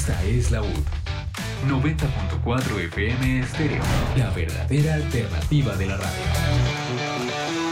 Esta es la UD 90.4 FM Estéreo, la verdadera alternativa de la radio.